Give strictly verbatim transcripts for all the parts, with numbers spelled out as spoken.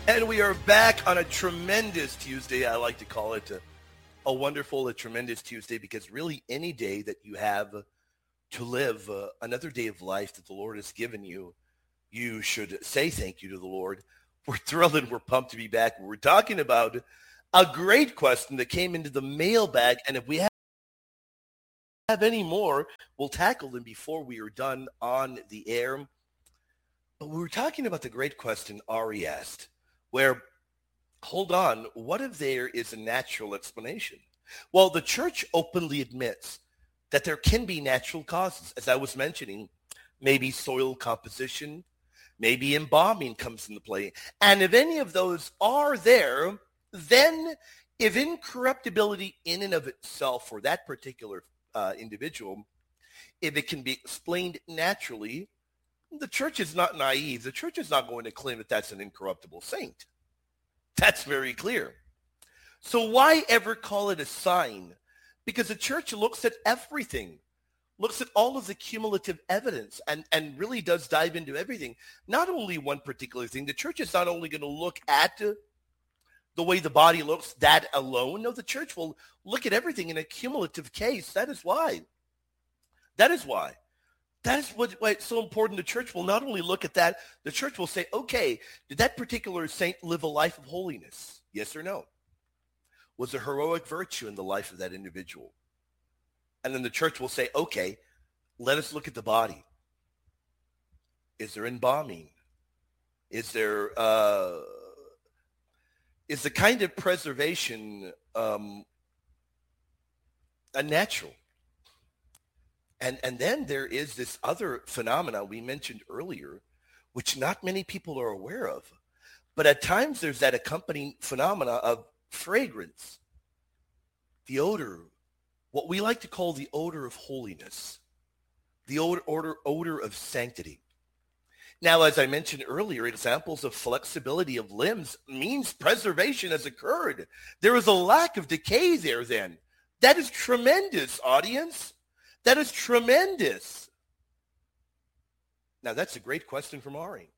And we are back on a tremendous Tuesday. I like to call it a, a wonderful, a tremendous Tuesday, because really any day that you have to live, uh, another day of life that the Lord has given you, you should say thank you to the Lord. We're thrilled and we're pumped to be back. We're talking about a great question that came into the mailbag, and if we have have any more, we'll tackle them before we are done on the air. But we were talking about the great question Ari asked, where, hold on, what if there is a natural explanation? Well, the church openly admits that there can be natural causes. As I was mentioning, maybe soil composition, maybe embalming comes into play. And if any of those are there, then if incorruptibility in and of itself for that particular uh, individual, if it can be explained naturally, the church is not naive. The church is not going to claim that that's an incorruptible saint. That's very clear. So why ever call it a sign? Because the church looks at everything, looks at all of the cumulative evidence, and, and really does dive into everything. Not only one particular thing. The church is not only going to look at the way the body looks, that alone. No, the church will look at everything in a cumulative case. That is why. That is why. That is what, why it's so important. The church will not only look at that, the church will say, okay, did that particular saint live a life of holiness? Yes or no? Was there heroic virtue in the life of that individual? And then the church will say, okay, let us look at the body. Is there embalming? Is there, uh, is the kind of preservation um, a natural? And and then there is this other phenomena we mentioned earlier, which not many people are aware of. But at times there's that accompanying phenomena of fragrance, the odor, what we like to call the odor of holiness, the odor, odor, odor of sanctity. Now, as I mentioned earlier, examples of flexibility of limbs means preservation has occurred. There is a lack of decay there then. That is tremendous, audience. That is tremendous. Now, that's a great question from Ari.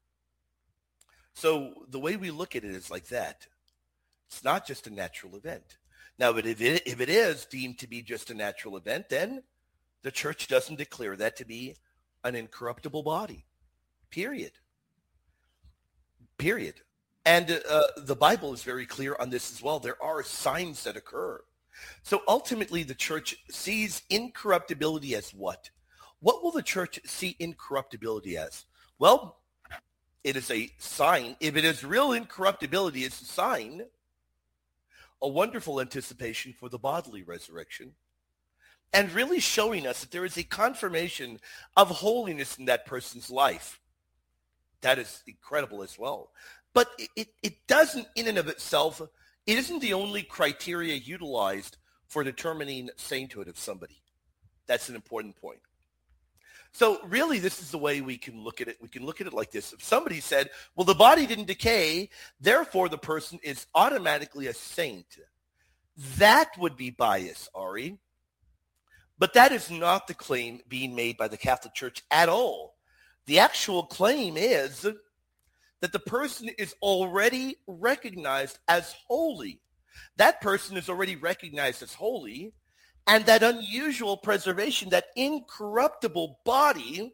So the way we look at it is like that. It's not just a natural event. Now, but if it, if it is deemed to be just a natural event, then the church doesn't declare that to be an incorruptible body. Period. Period. And uh, the Bible is very clear on this as well. There are signs that occur. So ultimately, the church sees incorruptibility as what? What will the church see incorruptibility as? Well, it is a sign. If it is real incorruptibility, it's a sign, a wonderful anticipation for the bodily resurrection, and really showing us that there is a confirmation of holiness in that person's life. That is incredible as well. But it, it, it doesn't, in and of itself, it isn't the only criteria utilized for determining sainthood of somebody. That's an important point. So really, this is the way we can look at it. We can look at it like this. If somebody said, well, the body didn't decay, therefore the person is automatically a saint, that would be bias, Ari. But that is not the claim being made by the Catholic Church at all. The actual claim is that the person is already recognized as holy. That person is already recognized as holy, and that unusual preservation, that incorruptible body,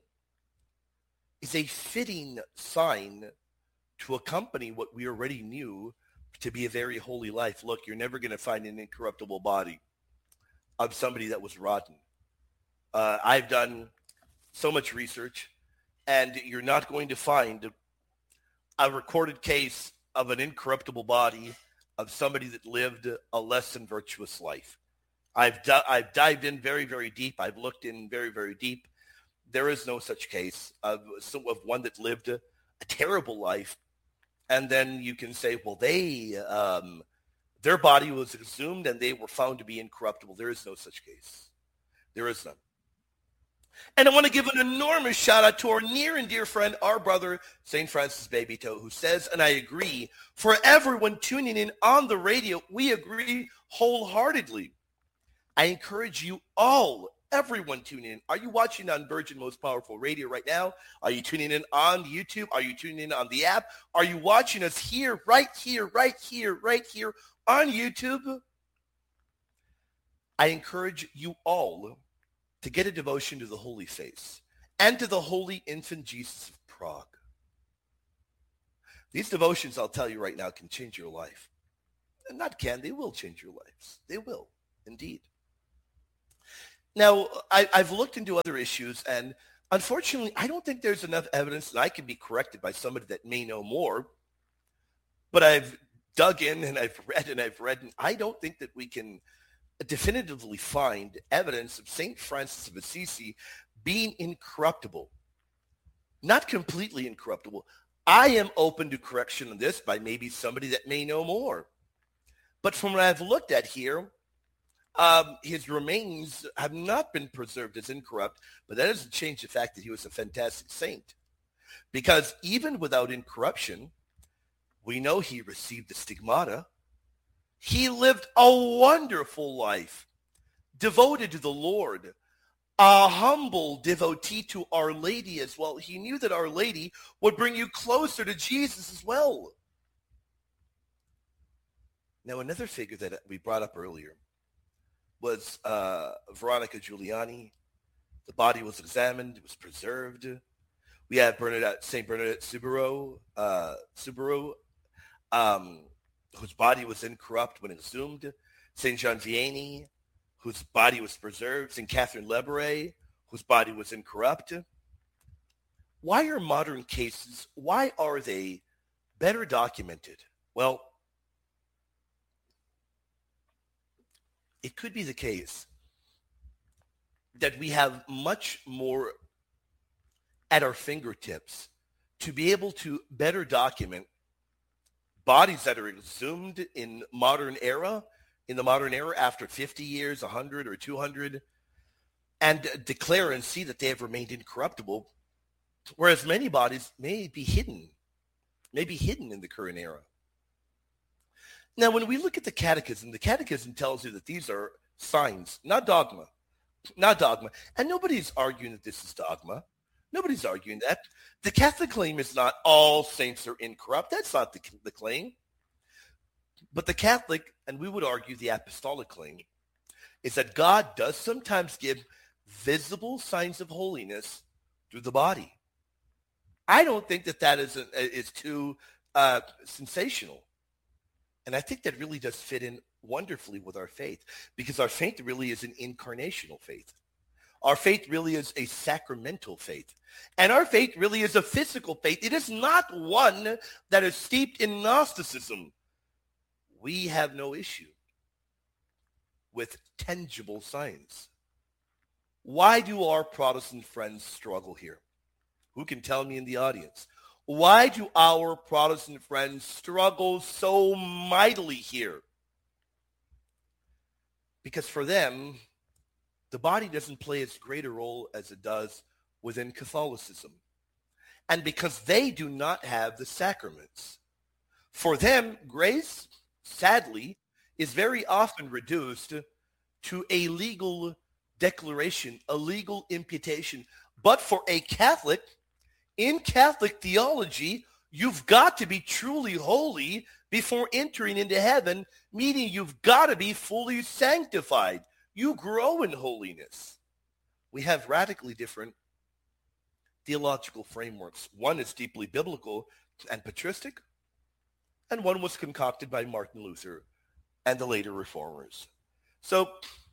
is a fitting sign to accompany what we already knew to be a very holy life. Look, you're never going to find an incorruptible body of somebody that was rotten. Uh, I've done so much research, and you're not going to find a recorded case of an incorruptible body of somebody that lived a less than virtuous life. I've di- I've dived in very, very deep. I've looked in very, very deep. There is no such case of, of one that lived a, a terrible life. And then you can say, well, they, um, their body was exhumed and they were found to be incorruptible. There is no such case. There is none. And I want to give an enormous shout out to our near and dear friend, our brother, Saint Francis Babytoe, who says, and I agree, for everyone tuning in on the radio, we agree wholeheartedly. I encourage you all Everyone tune in. Are you watching on Virgin Most Powerful Radio right now? Are you tuning in on YouTube? Are you tuning in on the app? Are you watching us here, right here, right here, right here on YouTube? I encourage you all to get a devotion to the Holy Face and to the Holy Infant Jesus of Prague. These devotions, I'll tell you right now, can change your life. And not can, they will change your lives. They will, indeed. Now, I, I've looked into other issues, and unfortunately, I don't think there's enough evidence, and I can be corrected by somebody that may know more, but I've dug in, and I've read, and I've read, and I don't think that we can definitively find evidence of Saint Francis of Assisi being incorruptible. Not completely incorruptible. I am open to correction on this by maybe somebody that may know more. But from what I've looked at here, um, his remains have not been preserved as incorrupt, but that doesn't change the fact that he was a fantastic saint. Because even without incorruption, we know he received the stigmata. He lived a wonderful life, devoted to the Lord, a humble devotee to Our Lady as well. He knew that Our Lady would bring you closer to Jesus as well. Now, another figure that we brought up earlier was uh, Veronica Giuliani. The body was examined. It was preserved. We have Bernadette, Saint Bernadette Soubirous, uh, Soubirous, um, whose body was incorrupt when exhumed. Saint Jean Vianney, whose body was preserved. Saint Catherine Lebray, whose body was incorrupt. Why are modern cases, why are they better documented? Well, it could be the case that we have much more at our fingertips to be able to better document bodies that are exhumed in modern era, in the modern era after fifty years, one hundred or two hundred, and declare and see that they have remained incorruptible, whereas many bodies may be hidden, may be hidden in the current era. Now, when we look at the Catechism, the Catechism tells you that these are signs, not dogma, not dogma. And nobody's arguing that this is dogma. Nobody's arguing that. The Catholic claim is not all saints are incorrupt. That's not the, the claim. But the Catholic, and we would argue the apostolic claim, is that God does sometimes give visible signs of holiness through the body. I don't think that that is, a, is too uh, sensational. And I think that really does fit in wonderfully with our faith, because our faith really is an incarnational faith. Our faith really is a sacramental faith. And our faith really is a physical faith. It is not one that is steeped in Gnosticism. We have no issue with tangible signs. Why do our Protestant friends struggle here? Who can tell me in the audience? Why do our Protestant friends struggle so mightily here? Because for them, the body doesn't play as great a role as it does within Catholicism. And because they do not have the sacraments. For them, grace, sadly, is very often reduced to a legal declaration, a legal imputation. But for a Catholic, in Catholic theology, you've got to be truly holy before entering into heaven, meaning you've got to be fully sanctified. You grow in holiness. We have radically different theological frameworks. One is deeply biblical and patristic, and one was concocted by Martin Luther and the later reformers. So,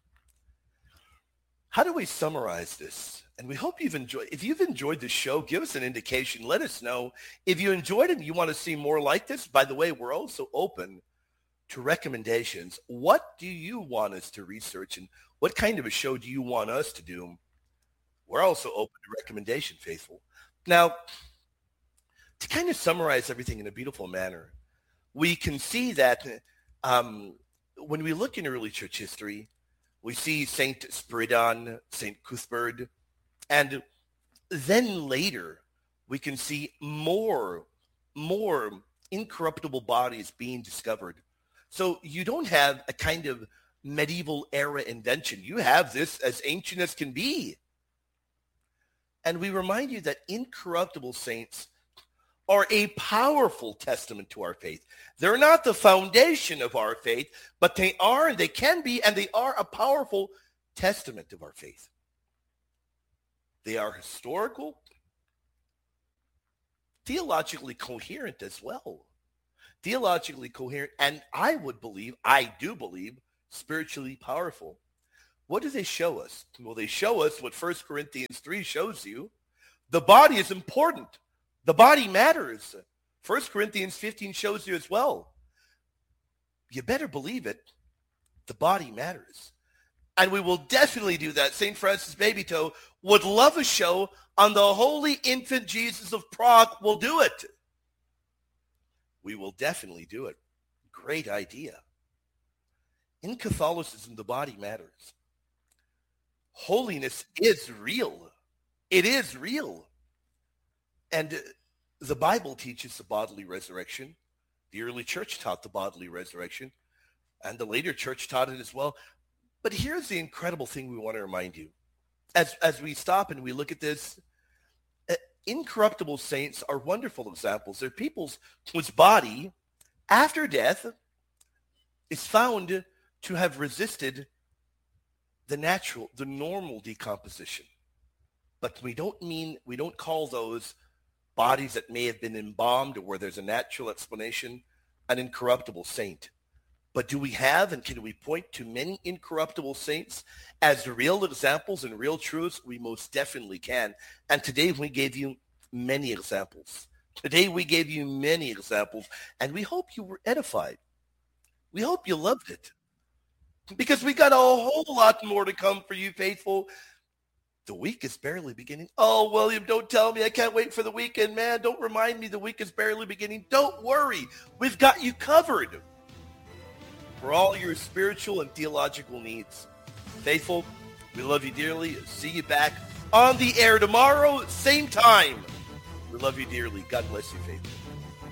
how do we summarize this? And we hope you've enjoyed. If you've enjoyed the show, give us an indication. Let us know. If you enjoyed it and you want to see more like this, by the way, we're also open to recommendations. What do you want us to research, and what kind of a show do you want us to do? We're also open to recommendation, faithful. Now, to kind of summarize everything in a beautiful manner, we can see that um, when we look in early church history, we see Saint Spiridon, Saint Cuthbert, and then later we can see more, more incorruptible bodies being discovered. So you don't have a kind of medieval era invention. You have this as ancient as can be. And we remind you that incorruptible saints are a powerful testament to our faith. They're not the foundation of our faith, but they are, and they can be, and they are a powerful testament of our faith. They are historical, theologically coherent as well. Theologically coherent, and I would believe, I do believe, spiritually powerful. What do they show us? Well, they show us what First Corinthians three shows you. The body is important. The body matters. First Corinthians fifteen shows you as well. You better believe it. The body matters. And we will definitely do that. Saint Francis Babytoe would love a show on the Holy Infant Jesus of Prague. We'll do it. We will definitely do it. Great idea. In Catholicism, the body matters. Holiness is real. It is real. And the Bible teaches the bodily resurrection. The early church taught the bodily resurrection, and the later church taught it as well. But here's the incredible thing we want to remind you. As, as we stop and we look at this, uh, incorruptible saints are wonderful examples. They're people whose body, after death, is found to have resisted the natural, the normal decomposition. But we don't mean, we don't call those bodies that may have been embalmed or where there's a natural explanation an incorruptible saint. But do we have and can we point to many incorruptible saints as real examples and real truths? We most definitely can. And today we gave you many examples. Today we gave you many examples, and we hope you were edified. We hope you loved it. Because we got a whole lot more to come for you, faithful. The week is barely beginning. Oh, William, don't tell me. I can't wait for the weekend, man. Don't remind me the week is barely beginning. Don't worry. We've got you covered for all your spiritual and theological needs. Faithful, we love you dearly. See you back on the air tomorrow, same time. We love you dearly. God bless you, faithful.